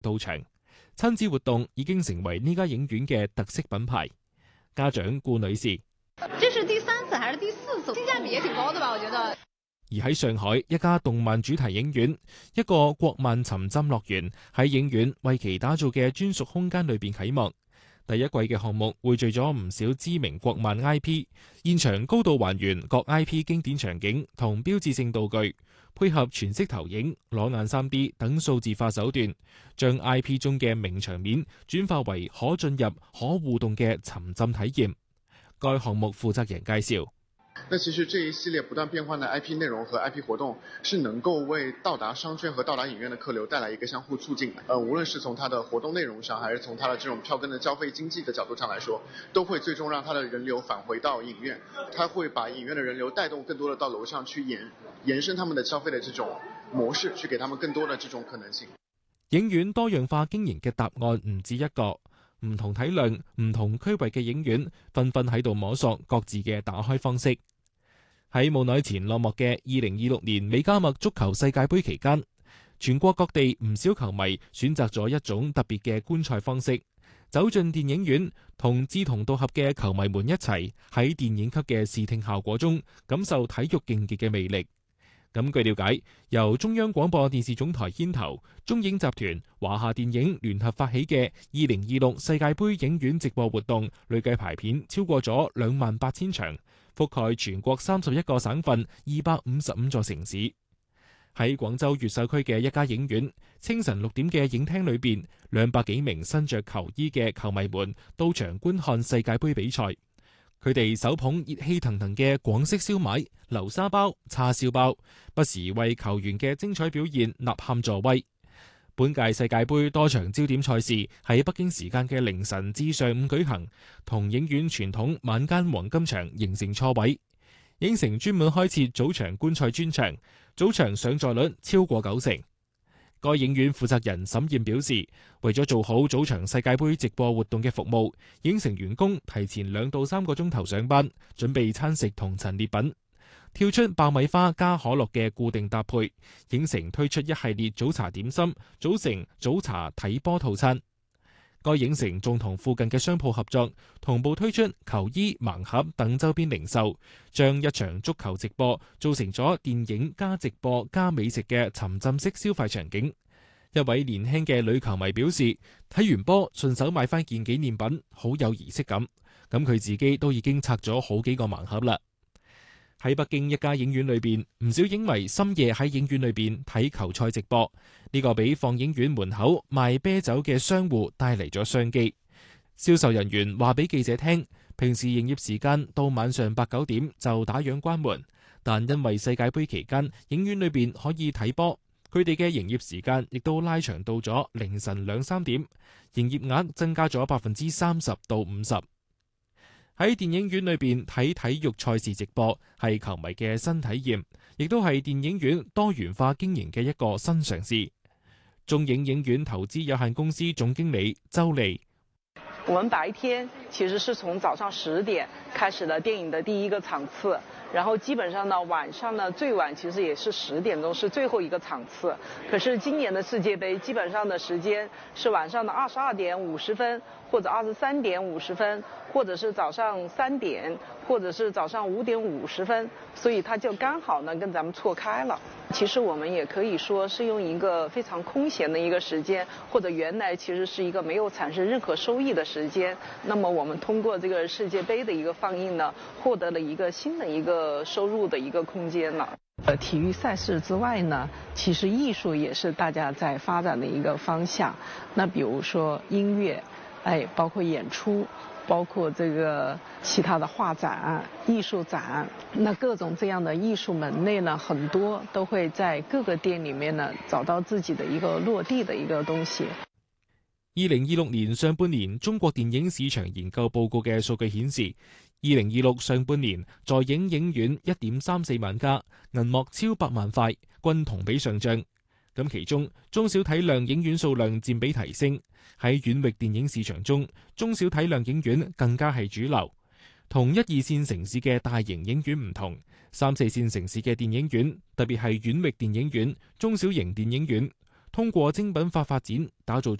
到場。親子活動已經成為呢家影院嘅特色品牌。家長顧女士： 這是第3次還是第4次？性價比也挺高的吧？我覺得。 而喺上海一家動漫主題影院，一個國漫沉浸樂園喺影院為其打造嘅專屬空間裏邊啟幕。第一季嘅項目匯聚咗唔少知名國漫 IP， 現場高度還原各 IP 經典場景同標誌性道具，配合全息投影、裸眼 3D 等數字化手段，將 IP 中嘅名場面轉化為可進入、可互動嘅沉浸體驗。該項目負責人介紹： 那其實這一系列不斷變換的 IP 內容和 IP 活動是能夠為到達商圈和到達影院的客流帶來一個相互促進的。無論是從它的活動內容上，還是從它的這種票根的交費經濟的角度上來說，都會最終讓它的人流返回到影院。它會把影院的人流帶動更多的到樓上去延伸他們的消費的這種模式，去給他們更多的這種可能性。 影院多樣化經營嘅答案唔止一個，唔同體量、唔同區域嘅影院紛紛喺度摸索各自嘅打開方式。喺冇耐前落幕嘅2026年美加墨足球世界盃期間，全國各地唔少球迷選擇咗一種特別嘅觀賽方式，走進電影院，同志同道合嘅球迷們一齊喺電影級嘅視聽效果中感受體育競技嘅魅力。咁據了解，由中央廣播電視總台牽頭，中影集團、華夏電影聯合發起嘅2026世界盃影院直播活動，累計排片超過咗28,000場，覆蓋全國31個省份、255座城市。喺廣州越秀區嘅一家影院，清晨6點嘅影廳裏邊，200幾名身着球衣嘅球迷們到場觀看世界盃比賽。佢哋手捧熱氣騰騰嘅廣式燒賣、流沙包、叉燒包，不時為球員嘅精彩表現吶喊助威。本屆世界盃多場焦點賽事喺北京時間嘅凌晨至上午舉行，同影院傳統晚間黃金場形成錯位。影城專門開設早場觀賽專場，早場上座率超過90%。該影院負責人沈燕表示，為咗做好早場世界盃直播活動嘅服務，影城員工提前2到3個鐘頭上班，準備餐食同陳列品。跳出爆米花加可樂嘅固定搭配，影城推出一系列早茶點心，組成早茶睇波套餐。該影城仲同附近嘅商鋪合作，同步推出球衣、盲盒等周邊零售，將一場足球直播做成咗電影加直播加美食嘅沉浸式消費場景。一位年輕嘅女球迷表示，睇完波順手買翻件紀念品，好有儀式感。咁佢自己都已經拆咗好幾個盲盒啦。喺北京一家影院裏邊，唔少影迷深夜喺影院裏邊睇球賽直播，呢個俾放映院門口賣啤酒嘅商戶帶嚟咗商機。銷售人員話俾記者聽，平時營業時間到晚上8、9點就打烊關門，但因為世界盃期間影院裏邊可以睇波，佢哋嘅營業時間亦都拉長到咗凌晨2、3點，營業額增加咗30%到50%。喺電影院裏邊睇體育賽事直播係球迷嘅新體驗，亦都係電影院多元化經營嘅一個新嘗試。中影影院投資有限公司總經理周麗： 我們白天其實是從早上10點開始了電影的第一個場次，然後基本上呢晚上呢最晚其實也是10點鐘是最後一個場次。可是今年的世界盃基本上的時間是晚上的22點50分，或者23點50分，或者是早上3點，或者是早上5點50分，所以它就剛好呢跟咱們錯開了。其實我們也可以說是用一個非常空閒的一個時間，或者原來其實是一個沒有產生任何收益的時間，那麼我們通過這個世界盃的一個放映呢，獲得了一個新的一個收入的一個空間了。體育賽事之外呢，其實藝術也是大家在發展的一個方向。那比如說音樂，包括演出，包括這個其他的畫展、藝術展，那各種這樣的藝術門類呢，很多都會在各個店裡面呢找到自己的一個落地的一個東西。 2026年上半年中國電影市場研究報告嘅數據顯示，2026上半年在影影院1.34萬家，銀幕超100萬塊，均同比上漲。咁其中中小體量影院數量佔比提升，喺院域電影市場中，中小體量影院更加係主流。同1、2線城市嘅大型影院唔同，3、4線城市嘅電影院，特別係院域電影院、中小型電影院， 通過精品化發展，打造